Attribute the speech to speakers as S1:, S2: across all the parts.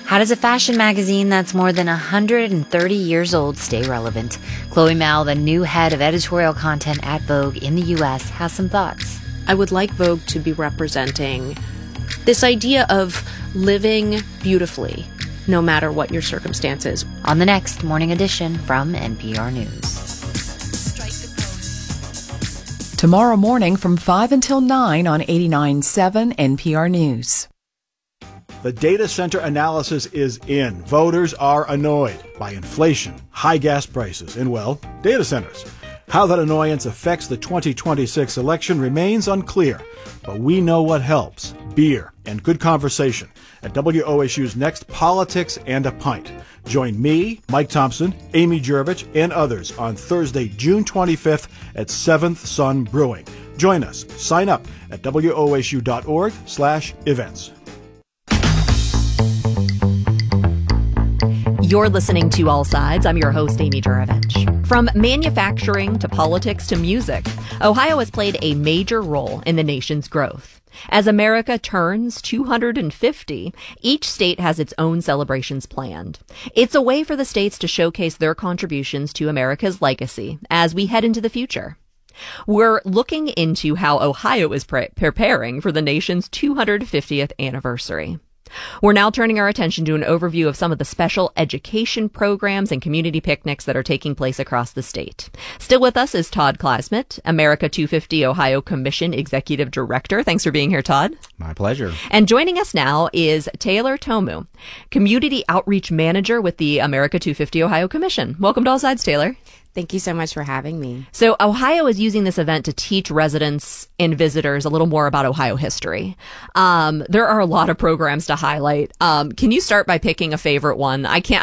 S1: How does a fashion magazine that's more than 130 years old stay relevant? Chloe Mao, the new head of editorial content at Vogue in the U.S., has some thoughts.
S2: I would like Vogue to be representing this idea of living beautifully, no matter what your circumstances.
S1: On the next Morning Edition from NPR News.
S3: Tomorrow morning from 5 until 9 on 89.7 NPR News.
S4: The data center analysis is in. Voters are annoyed by inflation, high gas prices, and, well, data centers. How that annoyance affects the 2026 election remains unclear, but we know what helps: beer and good conversation at WOSU's next Politics and a Pint. Join me, Mike Thompson, Amy Jervich, and others on Thursday, June 25th at 7th Sun Brewing. Join us. Sign up at wosu.org/events.
S5: You're listening to All Sides. I'm your host, Amy Jervich. From manufacturing to politics to music, Ohio has played a major role in the nation's growth. As America turns 250, each state has its own celebrations planned. It's a way for the states to showcase their contributions to America's legacy as we head into the future. We're looking into how Ohio is preparing for the nation's 250th anniversary. We're now turning our attention to an overview of some of the special education programs and community picnics that are taking place across the state. Still with us is Todd Klasmet, America 250 Ohio Commission Executive Director. Thanks for being here, Todd.
S6: My pleasure.
S5: And joining us now is Taylor Tomu, Community Outreach Manager with the America 250 Ohio Commission. Welcome to All Sides, Taylor.
S7: Thank you so much for having me.
S5: So Ohio is using this event to teach residents and visitors a little more about Ohio history. There are a lot of programs to highlight. Can you start by picking a favorite one? I can't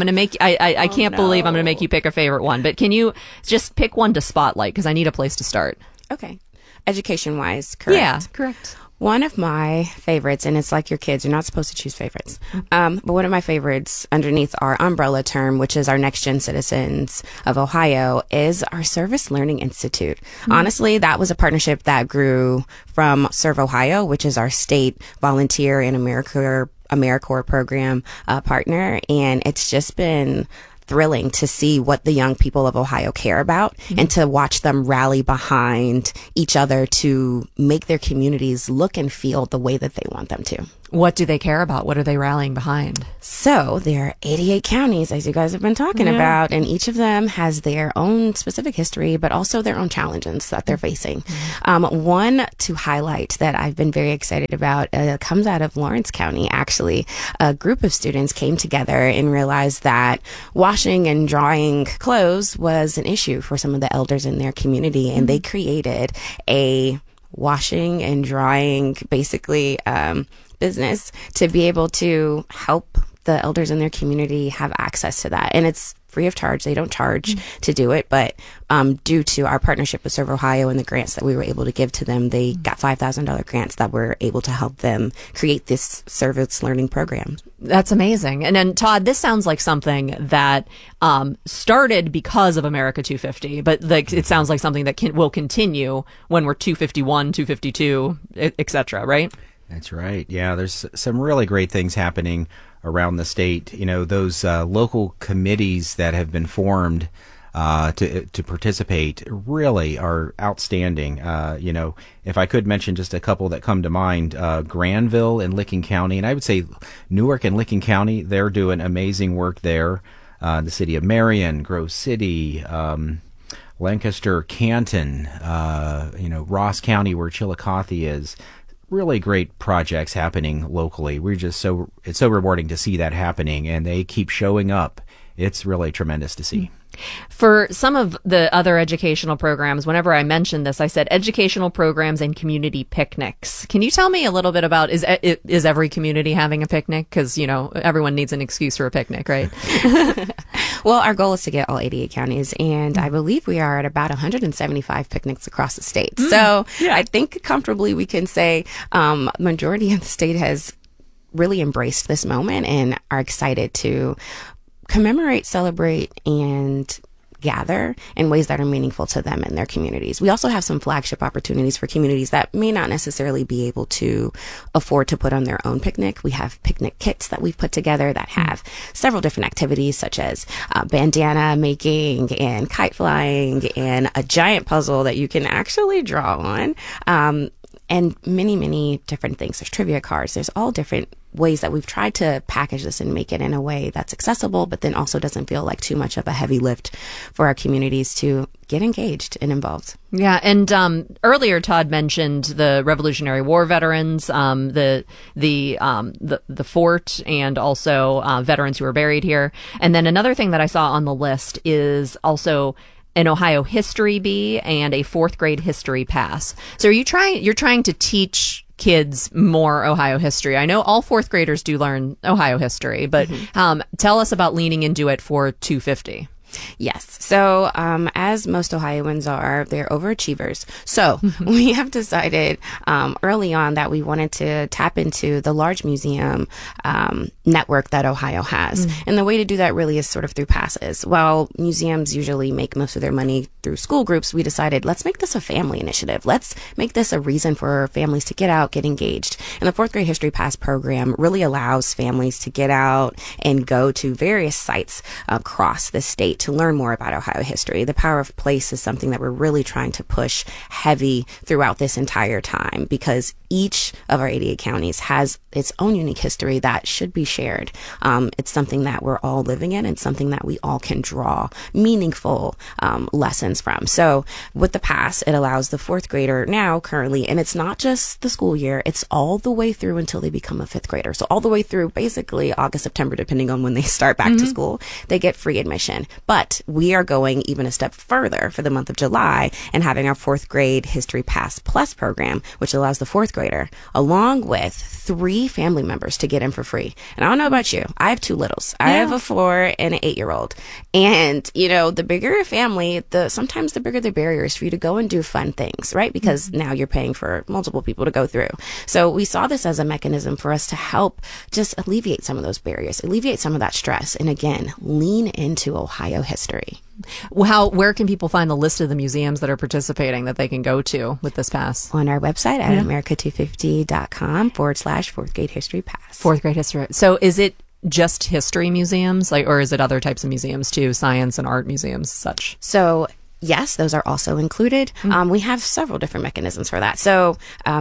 S5: believe I'm going to make you pick a favorite one, but can you just pick one to spotlight? Because I need a place to start.
S7: Okay. Education-wise, correct?
S5: Yeah, correct.
S7: One of my favorites, and it's like your kids, you're not supposed to choose favorites, but one of my favorites underneath our umbrella term, which is our Next Gen Citizens of Ohio, is our Service Learning Institute. Honestly, that was a partnership that grew from Serve Ohio, which is our state volunteer and AmeriCorps program partner, and it's just been thrilling to see what the young people of Ohio care about and to watch them rally behind each other to make their communities look and feel the way that they want them to.
S5: What do they care about? What are they rallying behind?
S7: So there are 88 counties, as you guys have been talking about, and each of them has their own specific history, but also their own challenges that they're facing. One to highlight that I've been very excited about comes out of Lawrence County, actually. A group of students came together and realized that washing and drying clothes was an issue for some of the elders in their community, and they created a washing and drying, basically, business to be able to help the elders in their community have access to that. And it's free of charge. They don't charge to do it, but due to our partnership with Serve Ohio and the grants that we were able to give to them, they got $5,000 grants that were able to help them create this service learning program.
S5: That's amazing. And then, Todd, this sounds like something that started because of America 250, but it sounds like something that will continue when we're 251, 252, et cetera, right?
S6: That's right. Yeah, there's some really great things happening around the state. You know, those local committees that have been formed to participate really are outstanding. You know, if I could mention just a couple that come to mind, Granville and Licking County, and I would say Newark and Licking County, they're doing amazing work there. The city of Marion, Grove City, Lancaster, Canton, Ross County where Chillicothe is. Really great projects happening locally. It's so rewarding to see that happening, and they keep showing up. It's really tremendous to see.
S5: For some of the other educational programs, whenever I mentioned this, I said educational programs and community picnics. Can you tell me a little bit about, is every community having a picnic? Because, you know, everyone needs an excuse for a picnic, right?
S7: Well, our goal is to get all 88 counties, and I believe we are at about 175 picnics across the state. So I think comfortably we can say majority of the state has really embraced this moment and are excited to commemorate, celebrate, and gather in ways that are meaningful to them and their communities. We also have some flagship opportunities for communities that may not necessarily be able to afford to put on their own picnic. We have picnic kits that we've put together that have several different activities such as bandana making and kite flying and a giant puzzle that you can actually draw on. And many, many different things. There's trivia cards. There's all different ways that we've tried to package this and make it in a way that's accessible, but then also doesn't feel like too much of a heavy lift for our communities to get engaged and involved.
S5: Yeah, and earlier Todd mentioned the Revolutionary War veterans, the fort, and also veterans who were buried here. And then another thing that I saw on the list is also an Ohio History Bee and a 4th grade history pass. So you're trying to teach kids more Ohio history. I know all 4th graders do learn Ohio history, but tell us about leaning into it for $250.
S7: Yes. So, as most Ohioans are, they're overachievers. So we have decided early on that we wanted to tap into the large museum network that Ohio has. And the way to do that really is sort of through passes. While museums usually make most of their money through school groups, we decided, let's make this a family initiative. Let's make this a reason for families to get out, get engaged. And the 4th grade history pass program really allows families to get out and go to various sites across the state to learn more about Ohio history. The power of place is something that we're really trying to push heavy throughout this entire time, because each of our 88 counties has its own unique history that should be shared. It's something that we're all living in and something that we all can draw meaningful lessons from. So with the pass, it allows the 4th grader now currently, and it's not just the school year, it's all the way through until they become a 5th grader. So all the way through basically August, September, depending on when they start back to school, they get free admission. But we are going even a step further for the month of July and having our 4th grade History Pass Plus program, which allows the 4th grader, along with 3 family members, to get in for free. And I don't know about you, I have 2 littles. I have a 4 and an 8-year-old. And, you know, the bigger your family, sometimes the bigger the barriers for you to go and do fun things, right? Because now you're paying for multiple people to go through. So we saw this as a mechanism for us to help just alleviate some of those barriers, alleviate some of that stress, and again, lean into Ohio history.
S5: Where can people find the list of the museums that are participating that they can go to with this pass?
S7: On our website at america250.com/4th grade history pass.
S5: 4th grade history. So is it just history museums, or is it other types of museums too, science and art museums, such?
S7: So yes, those are also included. We have several different mechanisms for that. So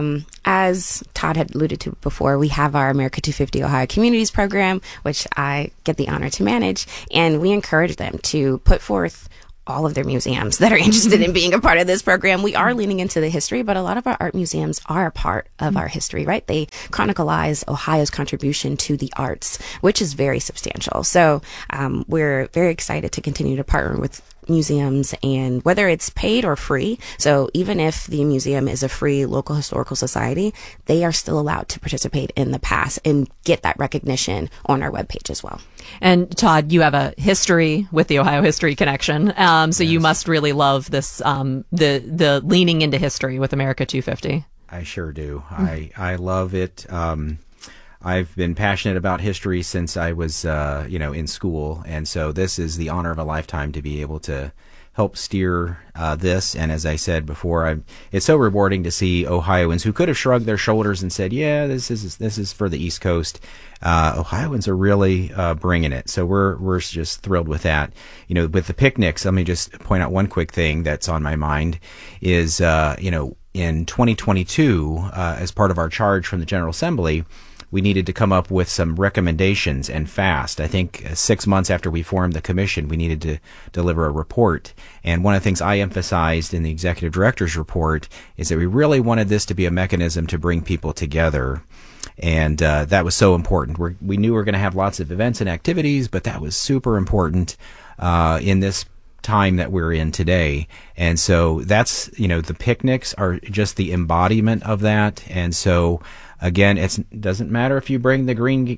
S7: as Todd had alluded to before, we have our America 250 Ohio Communities program, which I get the honor to manage, and we encourage them to put forth all of their museums that are interested in being a part of this program. We are leaning into the history, but a lot of our art museums are a part of our history, right? They chronicleize Ohio's contribution to the arts, which is very substantial. So we're very excited to continue to partner with museums, and whether it's paid or free. So even if the museum is a free local historical society, they are still allowed to participate in the pass and get that recognition on our webpage as well.
S5: And Todd, you have a history with the Ohio History Connection. So you must really love this, the leaning into history with America 250.
S6: I sure do. I love it. I've been passionate about history since I was, in school. And so this is the honor of a lifetime to be able to help steer this. And as I said before, it's so rewarding to see Ohioans who could have shrugged their shoulders and said, yeah, this is for the East Coast. Ohioans are really bringing it. So we're just thrilled with that. You know, with the picnics, let me just point out one quick thing that's on my mind is, in 2022, as part of our charge from the General Assembly, we needed to come up with some recommendations, and fast. I think 6 months after we formed the commission, we needed to deliver a report. And one of the things I emphasized in the executive director's report is that we really wanted this to be a mechanism to bring people together. And that was so important. We knew we were going to have lots of events and activities, but that was super important in this time that we're in today. And so that's, the picnics are just the embodiment of that. And so again, it doesn't matter if you bring the green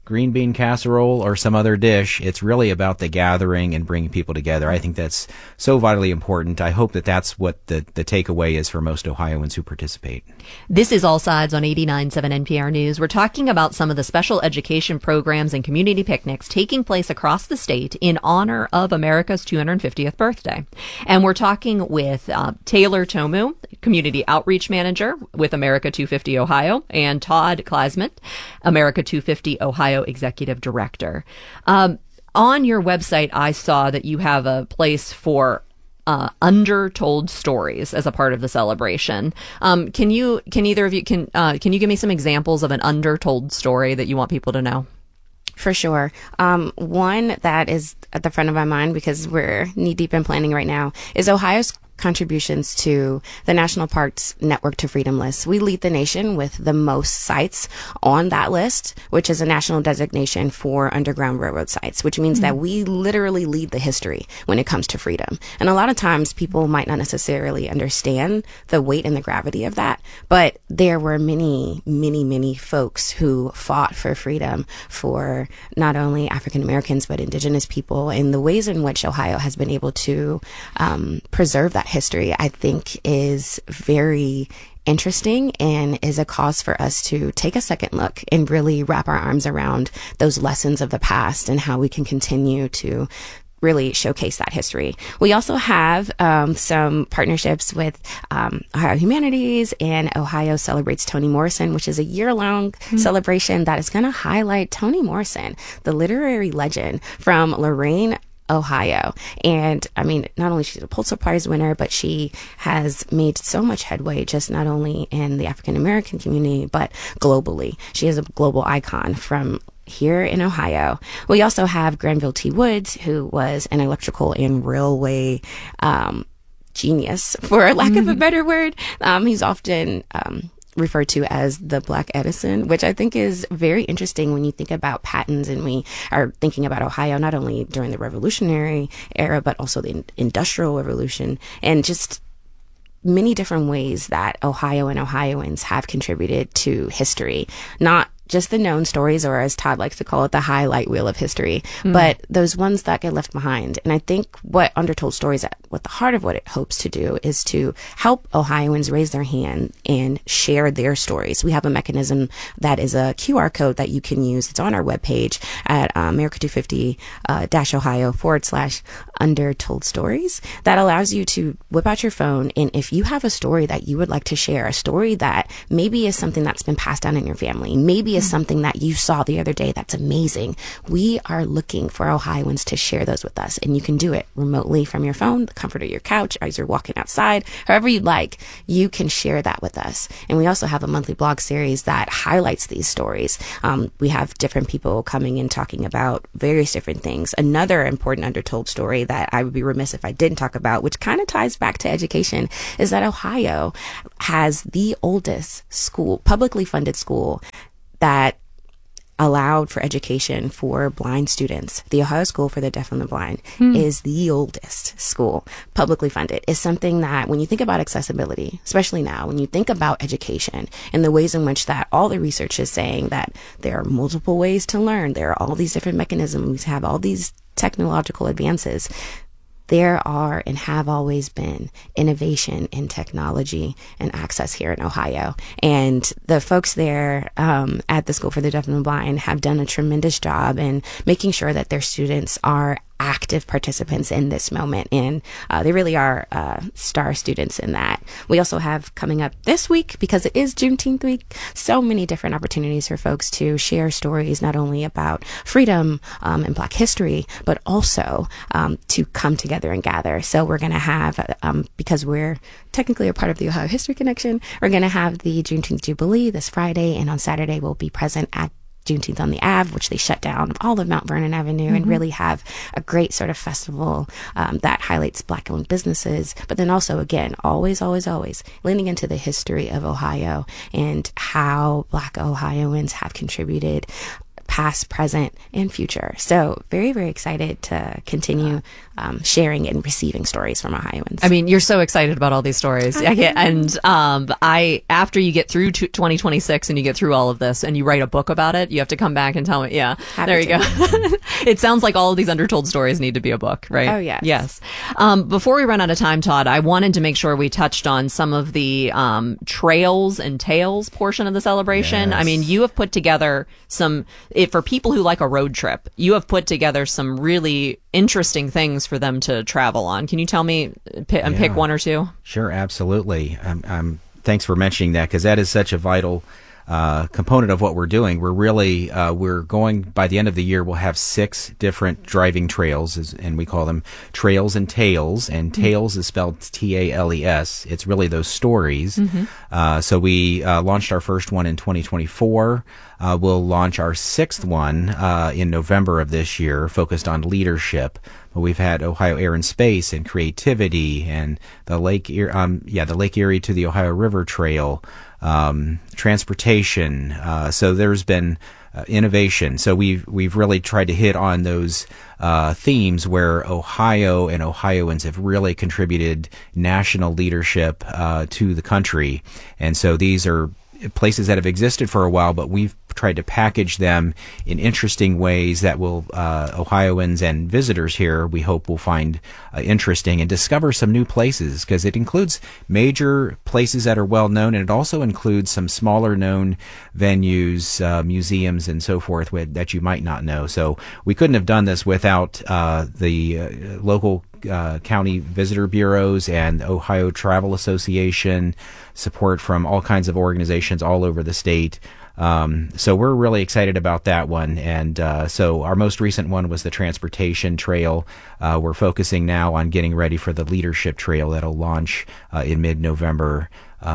S6: green bean casserole or some other dish. It's really about the gathering and bringing people together. I think that's so vitally important. I hope that that's what the takeaway is for most Ohioans who participate.
S5: This is All Sides on 89.7 NPR News. We're talking about some of the special education programs and community picnics taking place across the state in honor of America's 250th birthday. And we're talking with Taylor Tomu, Community Outreach Manager with America 250 Ohio, and Todd Kleisman, America 250 Ohio Executive Director. On your website, I saw that you have a place for undertold stories as a part of the celebration. Can either of you give me some examples of an undertold story that you want people to know?
S7: For sure. One that is at the front of my mind because we're knee deep in planning right now is Ohio's contributions to the National Parks Network to Freedom list. We lead the nation with the most sites on that list, which is a national designation for Underground Railroad sites, which means that we literally lead the history when it comes to freedom. And a lot of times people might not necessarily understand the weight and the gravity of that, but there were many, many, many folks who fought for freedom for not only African Americans, but Indigenous people, and the ways in which Ohio has been able to preserve that history, I think, is very interesting and is a cause for us to take a second look and really wrap our arms around those lessons of the past and how we can continue to really showcase that history. We also have some partnerships with Ohio Humanities, and Ohio Celebrates Toni Morrison, which is a year-long celebration that is going to highlight Toni Morrison, the literary legend from Lorain, Ohio. And I mean, not only she's a Pulitzer Prize winner, but she has made so much headway, just not only in the African American community, but globally. She is a global icon from here in Ohio. We also have Granville T. Woods, who was an electrical and railway genius, for lack of a better word. He's often referred to as the Black Edison, which I think is very interesting when you think about patents, and we are thinking about Ohio not only during the Revolutionary era, but also the Industrial Revolution, and just many different ways that Ohio and Ohioans have contributed to history. Not just the known stories, or as Todd likes to call it, the highlight reel of history, but those ones that get left behind. And I think what Undertold Stories, at what the heart of what it hopes to do, is to help Ohioans raise their hand and share their stories. We have a mechanism that is a QR code that you can use. It's on our webpage at America250-Ohio/Undertold Stories, that allows you to whip out your phone, and if you have a story that you would like to share, a story that maybe is something that's been passed down in your family, maybe is something that you saw the other day that's amazing, we are looking for Ohioans to share those with us. And you can do it remotely from your phone, the comfort of your couch, as you're walking outside, however you'd like, you can share that with us. And we also have a monthly blog series that highlights these stories. We have different people coming in talking about various different things. Another important undertold story that I would be remiss if I didn't talk about, which kind of ties back to education, is that Ohio has the oldest school, publicly funded school, that allowed for education for blind students. The Ohio School for the Deaf and the Blind is the oldest school, publicly funded. Is something that, when you think about accessibility, especially now, when you think about education and the ways in which that all the research is saying that there are multiple ways to learn, there are all these different mechanisms, we have all these technological advances, there are and have always been innovation in technology and access here in Ohio. And the folks there at the School for the Deaf and the Blind have done a tremendous job in making sure that their students are active participants in this moment, and they really are star students in that. We also have coming up this week, because it is Juneteenth week, so many different opportunities for folks to share stories not only about freedom and Black history, but also to come together and gather. So we're going to have, because we're technically a part of the Ohio History Connection, we're going to have the Juneteenth Jubilee this Friday, and on Saturday we'll be present at Juneteenth on the Ave, which they shut down all of Mount Vernon Avenue, and really have a great sort of festival that highlights Black-owned businesses, but then also, again, always leaning into the history of Ohio and how Black Ohioans have contributed past, present, and future. So very, very excited to continue sharing and receiving stories from Ohioans.
S5: I mean, you're so excited about all these stories. After you get through 2026 and you get through all of this and you write a book about it, you have to come back and tell me. Yeah, there you go. It sounds like all of these undertold stories need to be a book, right?
S7: Oh, yes.
S5: Yes. Before we run out of time, Todd, I wanted to make sure we touched on some of the trails and tales portion of the celebration.
S6: Yes.
S5: I mean, you have put together for people who like a road trip, you have put together some really interesting things for them to travel on. Can you tell me and pick one or two?
S6: Sure, absolutely. Thanks for mentioning that, because that is such a vital component of what we're doing. We're really we're going, by the end of the year, we'll have 6 different driving trails, and we call them Trails and Tales, and Tales is spelled Tales. It's really those stories. So we launched our first one in 2024. We'll launch our 6th one in November of this year, focused on leadership. But we've had Ohio Air and Space and creativity, and the Lake Erie to the Ohio River Trail, transportation. So there's been innovation. So we've really tried to hit on those themes where Ohio and Ohioans have really contributed national leadership to the country. And so these are places that have existed for a while, but we've tried to package them in interesting ways that will Ohioans and visitors here, we hope, will find interesting and discover some new places, because it includes major places that are well known, and it also includes some smaller known venues, museums, and so forth that you might not know. So we couldn't have done this without the local county visitor bureaus and Ohio Travel Association, support from all kinds of organizations all over the state. So we're really excited about that one. And so our most recent one was the Transportation Trail. We're focusing now on getting ready for the Leadership Trail that'll launch in mid-November.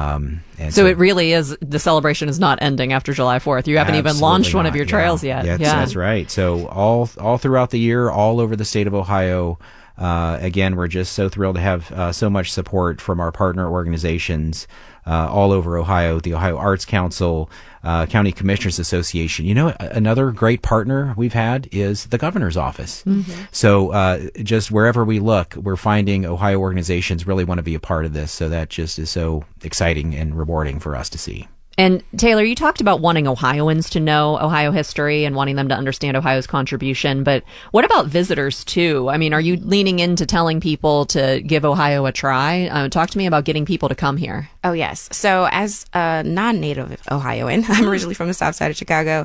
S6: So it really is, the celebration is not ending after July 4th. You haven't even launched one of your trails yet. Yeah, that's right. So all throughout the year, all over the state of Ohio. Again, we're just so thrilled to have so much support from our partner organizations all over Ohio, the Ohio Arts Council, County Commissioners Association. You know, another great partner we've had is the governor's office. So just wherever we look, we're finding Ohio organizations really want to be a part of this. So that just is so exciting and rewarding for us to see.
S5: And Taylor, you talked about wanting Ohioans to know Ohio history and wanting them to understand Ohio's contribution, but what about visitors too? I mean, are you leaning into telling people to give Ohio a try? Talk to me about getting people to come here.
S7: Oh, yes. So as a non-native Ohioan, I'm originally from the south side of Chicago,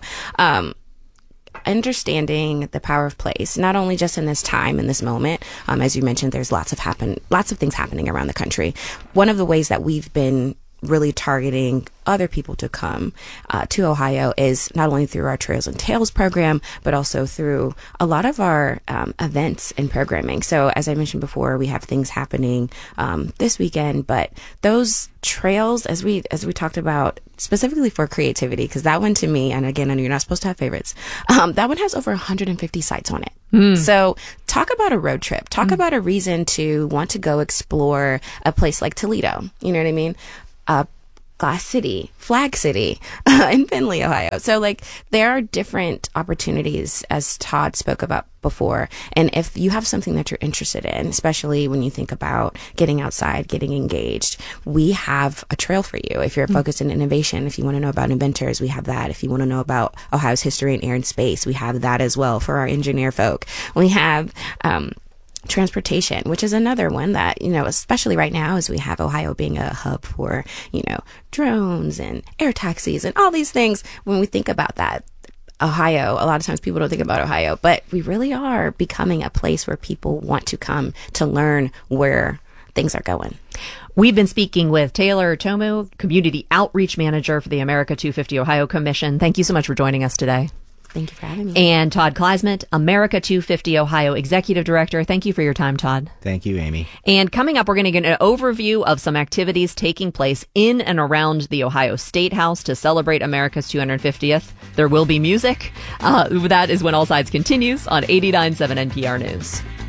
S7: understanding the power of place, not only just in this time, in this moment, as you mentioned, there's lots of things happening around the country. One of the ways that we've been really targeting other people to come to Ohio is not only through our Trails and Tales program, but also through a lot of our events and programming. So as I mentioned before, we have things happening this weekend, but those trails, as we talked about, specifically for creativity, because that one to me, and again, I know you're not supposed to have favorites, that one has over 150 sites on it. So talk about a road trip, talk about a reason to want to go explore a place like Toledo. You know what I mean? Glass City, Flag City, in Findlay, Ohio. So there are different opportunities, as Todd spoke about before. And if you have something that you're interested in, especially when you think about getting outside, getting engaged, we have a trail for you. If you're focused in innovation, if you want to know about inventors, we have that. If you want to know about Ohio's history in air and space, we have that as well for our engineer folk. We have, transportation, which is another one that, especially right now, as we have Ohio being a hub for, drones and air taxis and all these things. When we think about that, Ohio, a lot of times people don't think about Ohio, but we really are becoming a place where people want to come to learn where things are going.
S5: We've been speaking with Taylor Tomu, Community Outreach Manager for the America 250 Ohio Commission. Thank you so much for joining us today.
S7: Thank you for having me.
S5: And Todd Kleisment, America 250 Ohio Executive Director. Thank you for your time, Todd.
S6: Thank you, Amy.
S5: And coming up, we're going to get an overview of some activities taking place in and around the Ohio State House to celebrate America's 250th. There will be music. That is when All Sides continues on 89.7 NPR News.